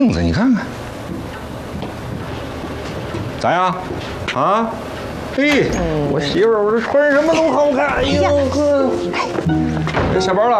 镜子，你看看，咋样？啊？嘿，我媳妇儿，我这穿什么都好看。哎呦呵，下班了？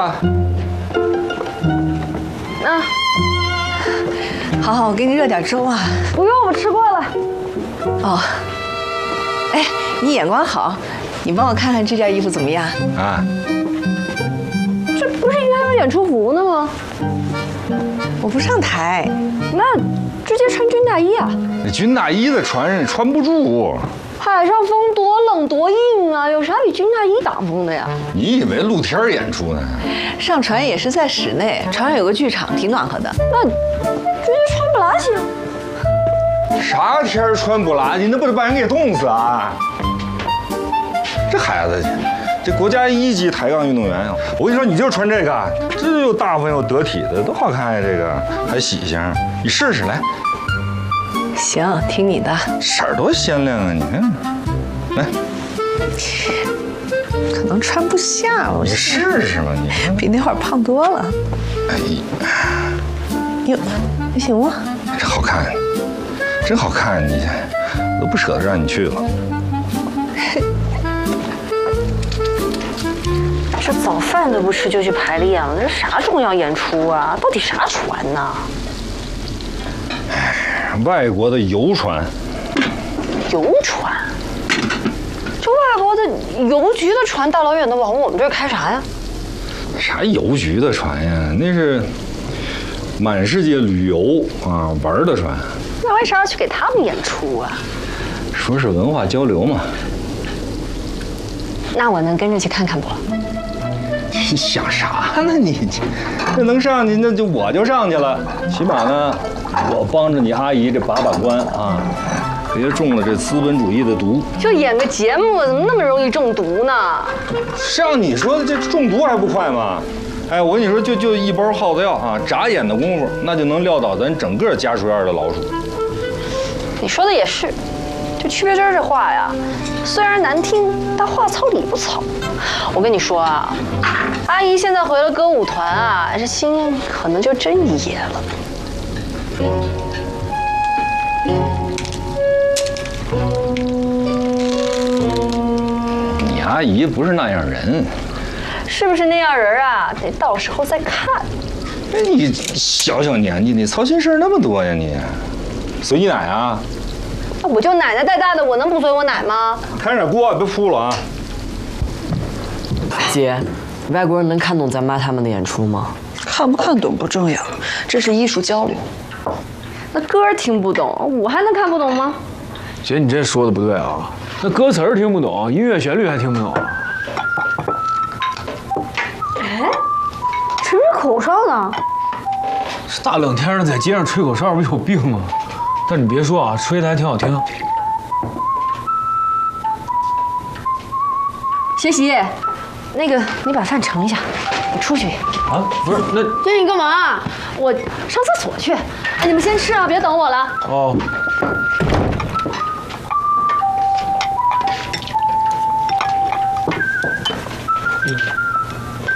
啊， 好好，我给你热点粥啊。 不用，我吃过了。 哦，哎，你眼光好，你帮我看看这件衣服怎么样？ 啊？ 这不是应该有演出服呢吗？ 我不上台， 那直接穿军大衣啊。 那军大衣的穿不住。 海上风多冷多硬啊，有啥比军大衣挡风的呀？ 你以为露天演出呢？ 上船也是在室内，船上有个剧场，挺暖和的。 那直接穿不拉几啊？ 啥天穿不拉几？那不得把人给冻死啊！这孩子，这国家1级抬杠运动员啊！我跟你说，你就穿这个，这又大方又得体的，多好看呀！这个还喜庆，你试试来。 行，听你的。 色儿多鲜亮啊！你看，来， 可能穿不下，我你试试吧，你比那会儿胖多了。 哎哟，还行吗？ 这好看，真好看！你都不舍得让你去了。 这早饭都不吃就去排练了，这啥重要演出啊？到底啥船呢？ 外国的游船， 游船？这外国的邮局的船大老远的往我们这儿开啥呀？ 啥邮局的船呀？那是满世界旅游啊玩的船。 那为啥要去给他们演出啊？ 说是文化交流嘛。 那我能跟着去看看不？ 你想啥呢你？这能上去，那就我就上去了。起码呢，我帮着你阿姨这把关啊，别中了这资本主义的毒。 就演个节目，怎么那么容易中毒呢？ 像你说的，这中毒还不快吗？哎，我跟你说，就一包耗子药啊，眨眼的功夫，那就能撂倒咱整个家属院的老鼠。 你说的也是，就区别针这话呀，虽然难听，但话糙理不糙。我跟你说啊，阿姨现在回了歌舞团啊，这心可能就真野了。 你阿姨不是那样人， 是不是那样人啊？得到时候再看。 你小年纪，你操心事那么多呀你？随你奶啊？ 那我就奶奶带大的，我能不随我奶吗？ 开点锅，别扑了啊！ 姐，外国人能看懂咱妈他们的演出吗？ 看不看懂不重要，这是艺术交流。 那歌听不懂，我还能看不懂吗？ 姐，你这说的不对啊！那歌词儿听不懂，音乐旋律还听不懂。 哎，吹口哨呢？ 这大冷天的在街上吹口哨，不有病吗？但你别说啊，吹的还挺好听。 学习，那个你把饭盛一下，我出去。 啊，不是那这你干嘛？我上厕所去。哎，你们先吃啊，别等我了。 哦。